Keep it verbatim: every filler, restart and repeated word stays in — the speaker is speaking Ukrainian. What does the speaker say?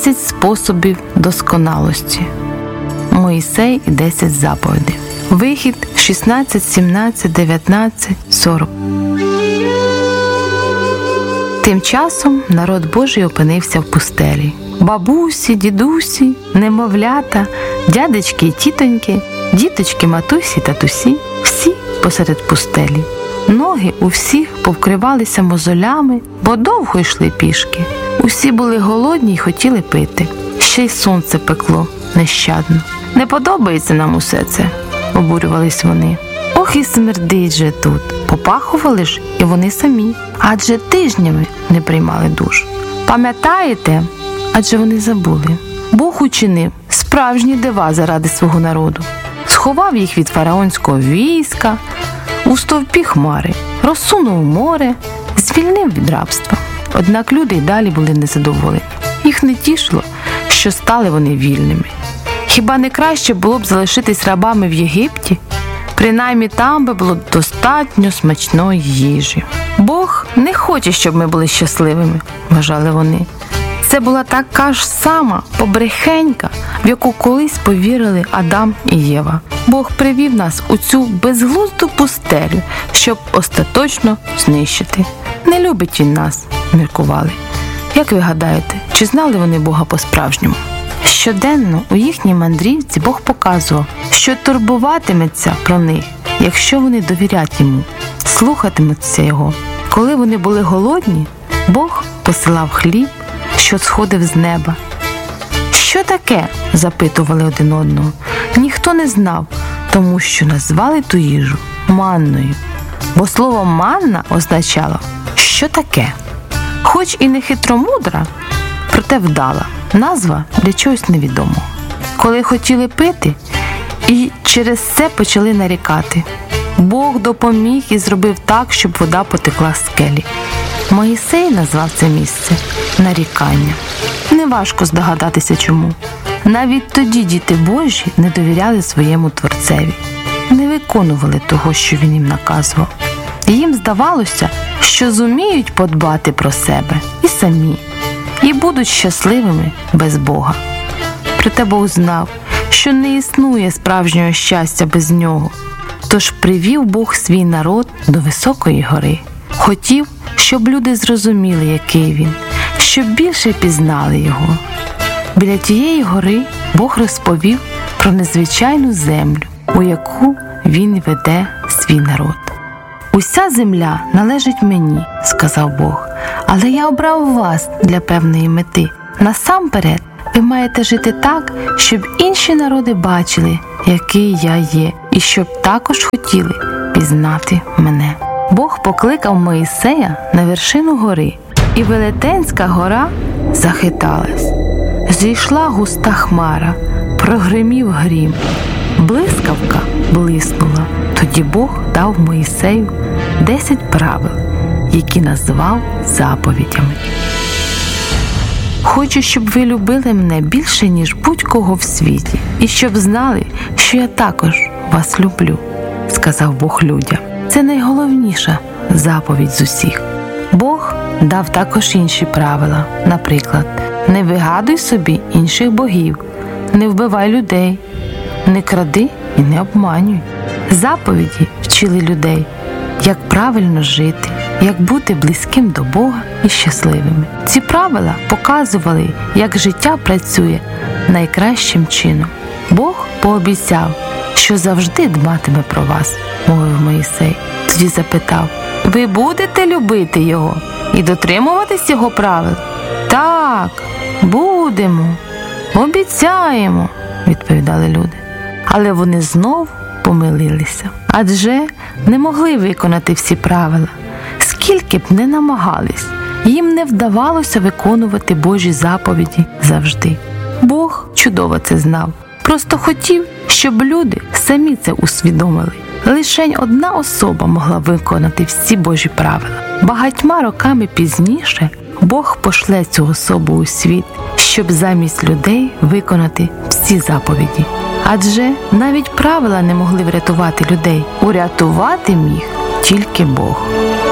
десять способів досконалості. Мойсей і десять заповідей. Вихід шістнадцять, сімнадцять, дев'ятнадцять, сорок. Тим часом народ Божий опинився в пустелі. Бабусі, дідусі, немовлята, дядечки і тітоньки, діточки, матусі, татусі – всі посеред пустелі. Ноги у всіх повкривалися мозолями, бо довго йшли пішки. Усі були голодні й хотіли пити. Ще й сонце пекло нещадно. «Не подобається нам усе це», – обурювались вони. «Ох і смердить же тут». Попахували ж і вони самі, адже тижнями не приймали душ. Пам'ятаєте? Адже вони забули. Бог учинив справжні дива заради свого народу. Сховав їх від фараонського війська, у стовпі хмари, розсунув море, звільнив від рабства. Однак люди й далі були незадоволені. Їх не тішило, що стали вони вільними. Хіба не краще було б залишитись рабами в Єгипті? Принаймні там би було достатньо смачної їжі. Бог не хоче, щоб ми були щасливими, вважали вони. Це була така ж сама побрехенька, в яку колись повірили Адам і Єва. Бог привів нас у цю безглузду пустелю, щоб остаточно знищити. Не любить він нас, міркували. Як ви гадаєте, чи знали вони Бога по-справжньому? Щоденно у їхній мандрівці Бог показував, що турбуватиметься про них, якщо вони довірять йому, слухатимуться його. Коли вони були голодні, Бог посилав хліб, що сходив з неба. «Що таке?» – запитували один одного. Ніхто не знав, тому що назвали ту їжу манною. Бо слово «манна» означало «що таке?». Хоч і не хитромудра, проте вдала. Назва для чогось невідомого. Коли хотіли пити, і через це почали нарікати. Бог допоміг і зробив так, щоб вода потекла з скелі. Мойсей назвав це місце нарікання. Неважко здогадатися чому. Навіть тоді діти Божі не довіряли своєму Творцеві. Не виконували того, що він їм наказував. Їм здавалося, що зуміють подбати про себе і самі, і будуть щасливими без Бога. Проте Бог знав, що не існує справжнього щастя без нього. Тож привів Бог свій народ до високої гори. Хотів, щоб люди зрозуміли, який він, щоб більше пізнали його. Біля тієї гори Бог розповів про незвичайну землю, у яку він веде свій народ. «Уся земля належить мені», – сказав Бог, – «але я обрав вас для певної мети. Насамперед, ви маєте жити так, щоб інші народи бачили, який я є, і щоб також хотіли пізнати мене». Бог покликав Мойсея на вершину гори, і Велетенська гора захиталась. Зійшла густа хмара, прогримів грім, блискавка блиснула. Тоді Бог дав Мойсею десять правил, які назвав заповідями. «Хочу, щоб ви любили мене більше, ніж будь-кого в світі, і щоб знали, що я також вас люблю», – сказав Бог людям. Це найголовніша заповідь з усіх. Бог дав також інші правила. Наприклад, не вигадуй собі інших богів, не вбивай людей, не кради і не обманюй. Заповіді вчили людей, як правильно жити, як бути близьким до Бога і щасливими. Ці правила показували, як життя працює найкращим чином. Бог пообіцяв, що завжди дбатиме про вас, мовив Мойсей. Тоді запитав: ви будете любити його і дотримуватись його правил? Так, будемо, обіцяємо, відповідали люди. Але вони знов помилилися, адже не могли виконати всі правила. Скільки б не намагались, їм не вдавалося виконувати Божі заповіді завжди. Бог чудово це знав, просто хотів, щоб люди самі це усвідомили. Лишень одна особа могла виконати всі Божі правила. Багатьма роками пізніше Бог пошле цю особу у світ, щоб замість людей виконати всі заповіді. Адже навіть правила не могли врятувати людей. Урятувати міг тільки Бог.